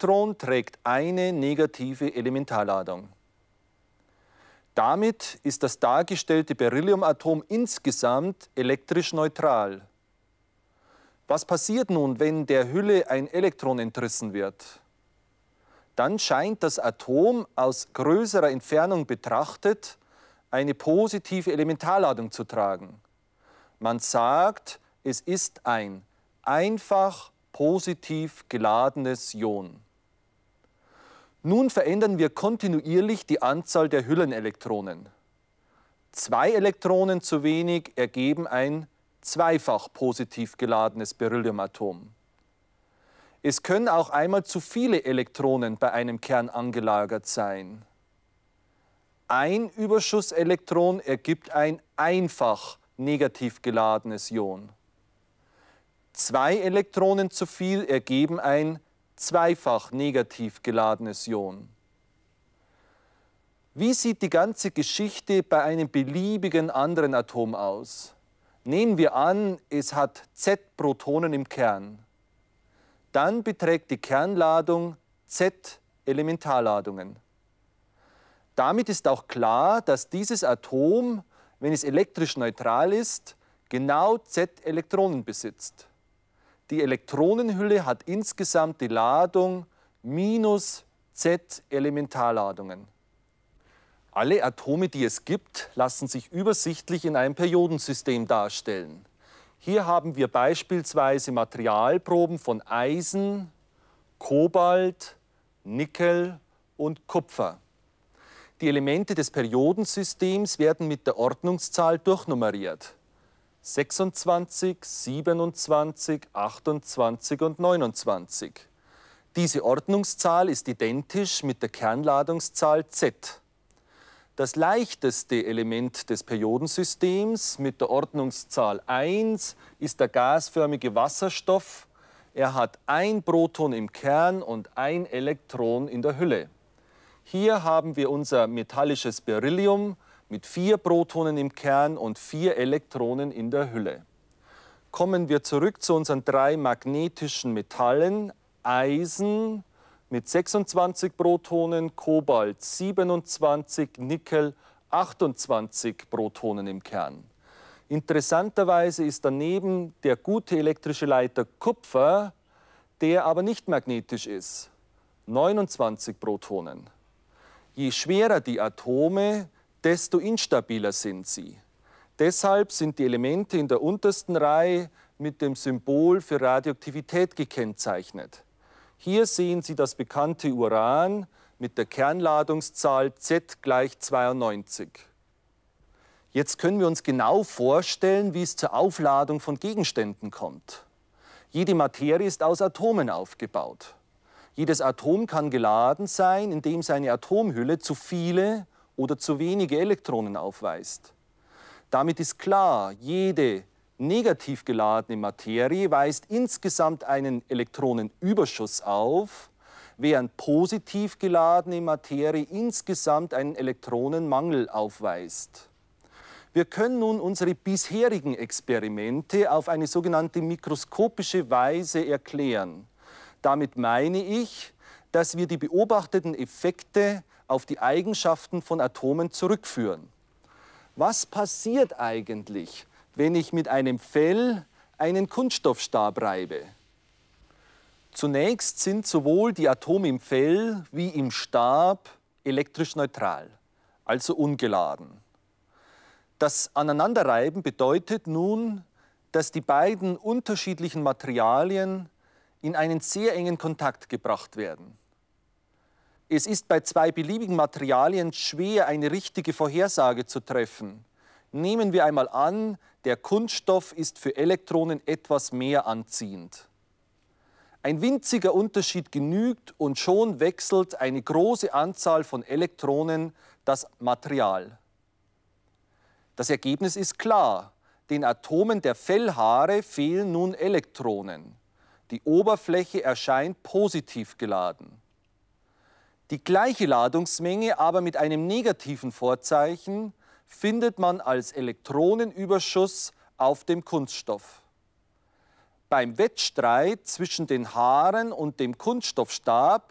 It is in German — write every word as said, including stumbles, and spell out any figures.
Elektron trägt eine negative Elementarladung. Damit ist das dargestellte Berylliumatom insgesamt elektrisch neutral. Was passiert nun, wenn der Hülle ein Elektron entrissen wird? Dann scheint das Atom aus größerer Entfernung betrachtet eine positive Elementarladung zu tragen. Man sagt, es ist ein einfach positiv geladenes Ion. Nun verändern wir kontinuierlich die Anzahl der Hüllenelektronen. Zwei Elektronen zu wenig ergeben ein zweifach positiv geladenes Berylliumatom. Es können auch einmal zu viele Elektronen bei einem Kern angelagert sein. Ein Überschusselektron ergibt ein einfach negativ geladenes Ion. Zwei Elektronen zu viel ergeben ein zweifach negativ geladenes Ion. Wie sieht die ganze Geschichte bei einem beliebigen anderen Atom aus? Nehmen wir an, es hat Z-Protonen im Kern. Dann beträgt die Kernladung Z Elementarladungen. Damit ist auch klar, dass dieses Atom, wenn es elektrisch neutral ist, genau Z Elektronen besitzt. Die Elektronenhülle hat insgesamt die Ladung minus Z Elementarladungen. Alle Atome, die es gibt, lassen sich übersichtlich in einem Periodensystem darstellen. Hier haben wir beispielsweise Materialproben von Eisen, Kobalt, Nickel und Kupfer. Die Elemente des Periodensystems werden mit der Ordnungszahl durchnummeriert. sechsundzwanzig, siebenundzwanzig, achtundzwanzig und neunundzwanzig. Diese Ordnungszahl ist identisch mit der Kernladungszahl Z. Das leichteste Element des Periodensystems mit der Ordnungszahl eins ist der gasförmige Wasserstoff. Er hat ein Proton im Kern und ein Elektron in der Hülle. Hier haben wir unser metallisches Beryllium mit vier Protonen im Kern und vier Elektronen in der Hülle. Kommen wir zurück zu unseren drei magnetischen Metallen. Eisen mit sechsundzwanzig Protonen, Kobalt siebenundzwanzig, Nickel achtundzwanzig Protonen im Kern. Interessanterweise ist daneben der gute elektrische Leiter Kupfer, der aber nicht magnetisch ist. neunundzwanzig Protonen. Je schwerer die Atome, desto instabiler sind sie. Deshalb sind die Elemente in der untersten Reihe mit dem Symbol für Radioaktivität gekennzeichnet. Hier sehen Sie das bekannte Uran mit der Kernladungszahl Z gleich zweiundneunzig. Jetzt können wir uns genau vorstellen, wie es zur Aufladung von Gegenständen kommt. Jede Materie ist aus Atomen aufgebaut. Jedes Atom kann geladen sein, indem seine Atomhülle zu viele oder zu wenige Elektronen aufweist. Damit ist klar, jede negativ geladene Materie weist insgesamt einen Elektronenüberschuss auf, während positiv geladene Materie insgesamt einen Elektronenmangel aufweist. Wir können nun unsere bisherigen Experimente auf eine sogenannte mikroskopische Weise erklären. Damit meine ich, dass wir die beobachteten Effekte auf die Eigenschaften von Atomen zurückführen. Was passiert eigentlich, wenn ich mit einem Fell einen Kunststoffstab reibe? Zunächst sind sowohl die Atome im Fell wie im Stab elektrisch neutral, also ungeladen. Das Aneinanderreiben bedeutet nun, dass die beiden unterschiedlichen Materialien in einen sehr engen Kontakt gebracht werden. Es ist bei zwei beliebigen Materialien schwer, eine richtige Vorhersage zu treffen. Nehmen wir einmal an, der Kunststoff ist für Elektronen etwas mehr anziehend. Ein winziger Unterschied genügt und schon wechselt eine große Anzahl von Elektronen das Material. Das Ergebnis ist klar. Den Atomen der Fellhaare fehlen nun Elektronen. Die Oberfläche erscheint positiv geladen. Die gleiche Ladungsmenge, aber mit einem negativen Vorzeichen, findet man als Elektronenüberschuss auf dem Kunststoff. Beim Wettstreit zwischen den Haaren und dem Kunststoffstab